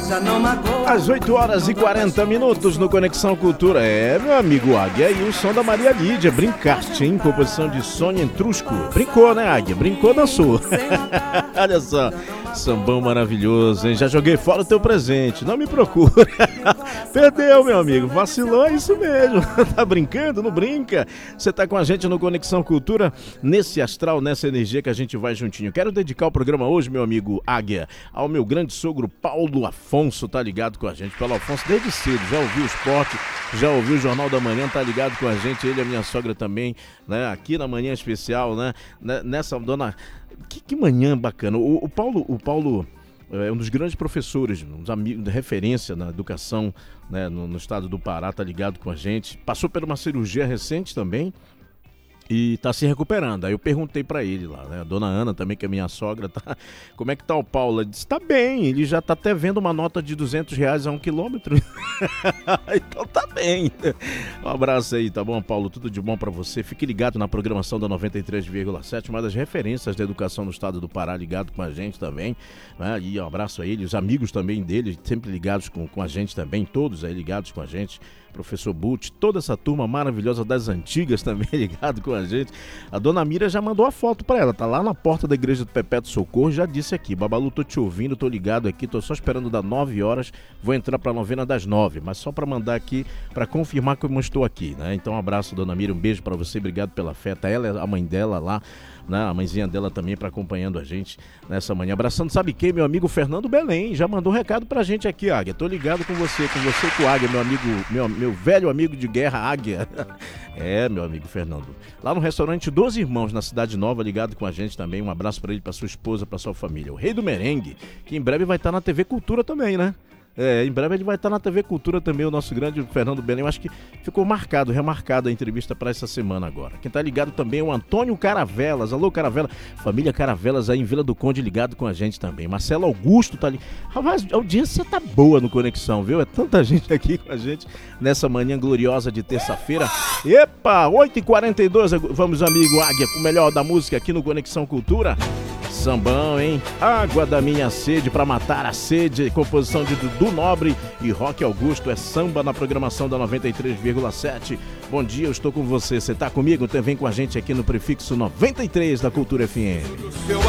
Às 8 horas e 40 minutos no Conexão Cultura. Meu amigo Águia, e o som da Maria Lídia, Brincaste, em composição de Sônia Entrusco. Brincou, né, Águia? Brincou, dançou. Olha só, sambão maravilhoso, hein? Já joguei fora o teu presente, não me procura. Perdeu, meu amigo, vacilou, é isso mesmo. Tá brincando? Não brinca. Você tá com a gente no Conexão Cultura, nesse astral, nessa energia que a gente vai juntinho. Quero dedicar o programa hoje, meu amigo Águia, ao meu grande sogro Paulo Afonso, tá ligado com a gente. Paulo Afonso desde cedo, já ouviu o esporte, já ouviu o Jornal da Manhã, tá ligado com a gente. Ele e a minha sogra também, né? Aqui na Manhã Especial, né? Nessa dona... Que manhã bacana. O Paulo é um dos grandes professores, um dos amigos de referência na educação, né, no estado do Pará, tá ligado com a gente. Passou por uma cirurgia recente também e tá se recuperando. Aí eu perguntei pra ele lá, né? A dona Ana também, que é minha sogra, tá... Como é que tá o Paulo? Ele disse, tá bem, ele já tá até vendo uma nota de R$200 a 1 quilômetro. Então tá bem. Um abraço aí, tá bom, Paulo? Tudo de bom pra você. Fique ligado na programação da 93,7, uma das referências da educação no estado do Pará, ligado com a gente também, né? E um abraço a ele, os amigos também dele, sempre ligados com a gente também, todos aí ligados com a gente. Professor Butch, toda essa turma maravilhosa das antigas também ligado com a gente. A dona Mira já mandou a foto pra ela, tá lá na porta da igreja do Perpétuo Socorro, já disse aqui, Babalu, tô te ouvindo, tô ligado aqui, tô só esperando dar 9 horas, vou entrar pra novena das 9, mas só pra mandar aqui, pra confirmar que eu estou aqui, né? Então um abraço, dona Mira, um beijo pra você, obrigado pela fé, tá ela, a mãe dela lá, né? A mãezinha dela também para acompanhando a gente nessa manhã. Abraçando, sabe quem? Meu amigo Fernando Belém, já mandou um recado pra gente aqui, Águia. Tô ligado com você e com o Águia, meu amigo, meu velho amigo de guerra, Águia. Meu amigo Fernando. Lá no restaurante Dos Irmãos, na Cidade Nova, ligado com a gente também. Um abraço pra ele, pra sua esposa, pra sua família. O Rei do Merengue, que em breve vai estar na TV Cultura também, né? Em breve ele vai estar na TV Cultura também, o nosso grande Fernando Belém. Eu acho que ficou remarcado a entrevista para essa semana agora. Quem tá ligado também é o Antônio Caravelas. Alô, Caravela. Família Caravelas aí em Vila do Conde ligado com a gente também. Marcelo Augusto tá ali. Rapaz, a audiência tá boa no Conexão, viu? É tanta gente aqui com a gente nessa manhã gloriosa de terça-feira. Epa, 8h42, vamos, amigo Águia, com o melhor da música aqui no Conexão Cultura. Sambão, hein? Água da minha sede pra matar a sede. Composição de Dudu Nobre e Roque Augusto. É samba na programação da 93,7. Bom dia, eu estou com você. Você tá comigo? Então vem com a gente aqui no prefixo 93 da Cultura FM.